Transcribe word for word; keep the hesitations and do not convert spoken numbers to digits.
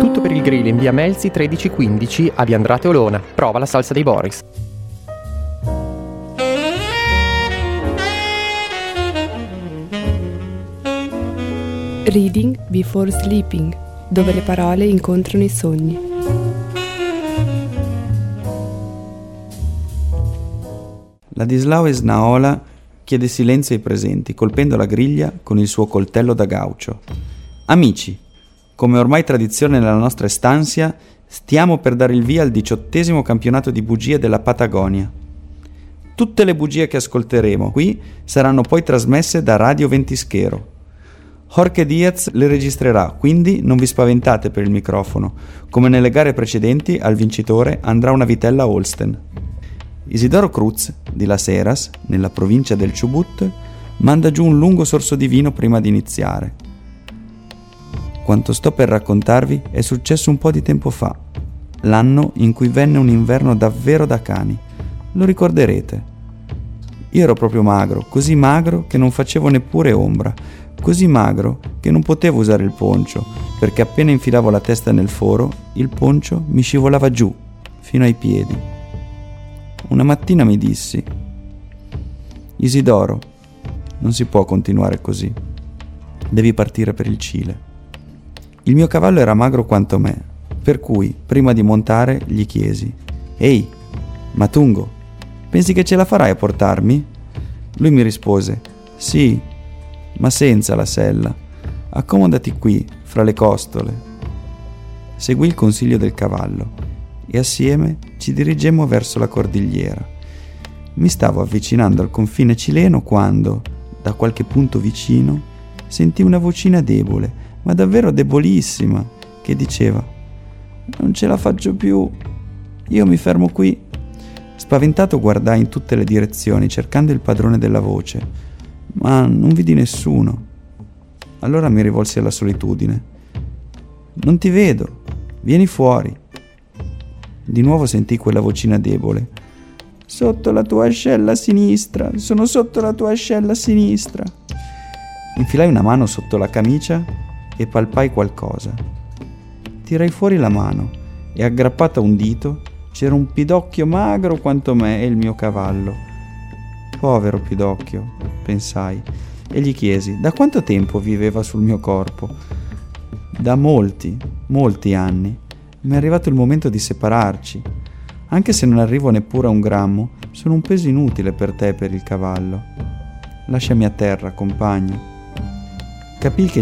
Tutto per il grill in via Melzi tredici quindici a via Andrate Olona. Prova la salsa dei Boris. Reading Before Sleeping, dove le parole incontrano i sogni. Ladislao Esnaola chiede silenzio ai presenti, colpendo la griglia con il suo coltello da gaucho. Amici, come ormai tradizione nella nostra stanza, stiamo per dare il via al diciottesimo campionato di bugie della Patagonia. Tutte le bugie che ascolteremo qui saranno poi trasmesse da Radio Ventisquero. Jorge Diaz le registrerà, quindi non vi spaventate per il microfono. Come nelle gare precedenti, al vincitore andrà una vitella Holsten. Isidoro Cruz, di Las Heras, nella provincia del Chubut, manda giù un lungo sorso di vino prima di iniziare. Quanto sto per raccontarvi è successo un po' di tempo fa, l'anno in cui venne un inverno davvero da cani. Lo ricorderete. Io ero proprio magro, così magro che non facevo neppure ombra, così magro che non potevo usare il poncio, perché appena infilavo la testa nel foro, il poncio mi scivolava giù, fino ai piedi. Una mattina mi dissi: Isidoro, non si può continuare così. Devi partire per il Cile. Il mio cavallo era magro quanto me, per cui, prima di montare, gli chiesi: Ehi, Matungo, pensi che ce la farai a portarmi? Lui mi rispose: Sì, ma senza la sella. Accomodati qui, fra le costole. Seguì il consiglio del cavallo e assieme ci dirigemmo verso la cordigliera. Mi stavo avvicinando al confine cileno quando, da qualche punto vicino, sentii una vocina debole, ma davvero debolissima, che diceva: Non ce la faccio più, io mi fermo qui. Spaventato guardai in tutte le direzioni cercando il padrone della voce, ma non vidi nessuno. Allora mi rivolsi alla solitudine. Non ti vedo, vieni fuori. Di nuovo sentii quella vocina debole. Sotto la tua ascella a sinistra, sono sotto la tua ascella a sinistra. Infilai una mano sotto la camicia e palpai qualcosa. Tirai fuori la mano e aggrappato a un dito c'era un pidocchio magro quanto me e il mio cavallo. Povero pidocchio, pensai, e gli chiesi da quanto tempo viveva sul mio corpo. Da molti, molti anni. Mi è arrivato il momento di separarci. Anche se non arrivo neppure a un grammo, sono un peso inutile per te e per il cavallo. Lasciami a terra, compagno. Capii che